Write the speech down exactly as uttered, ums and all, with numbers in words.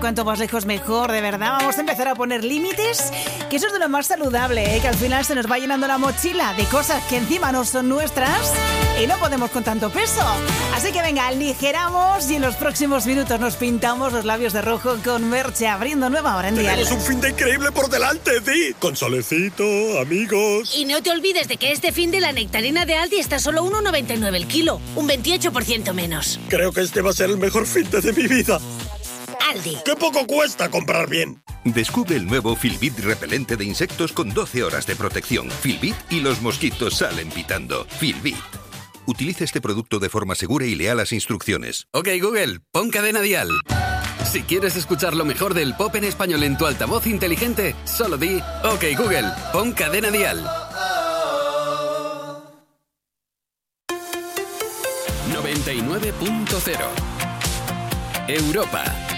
cuanto más lejos mejor, de verdad. Vamos a empezar a poner límites, que eso es de lo más saludable, ¿eh? Que al final se nos va llenando la mochila de cosas que encima no son nuestras y no podemos con tanto peso. Así que venga, aligeramos y en los próximos minutos nos pintamos los labios de rojo con Merche, abriendo nueva hora en Dial. Tenemos un fin de increíble por delante, Di. Con solecito, amigos. Y no te olvides de que este fin de la nectarina de Aldi está solo uno noventa y nueve el kilo, un veintiocho por ciento menos. Creo que este va a ser el mejor fin de mi vida. Aldi. ¡Qué poco cuesta comprar bien! Descubre el nuevo Filbit repelente de insectos con doce horas de protección. Filbit y los mosquitos salen pitando. Filbit. Utilice este producto de forma segura y lea las instrucciones. Ok, Google, pon Cadena Dial. Si quieres escuchar lo mejor del pop en español en tu altavoz inteligente, solo di Ok, Google, pon Cadena Dial. noventa y nueve punto cero Europa.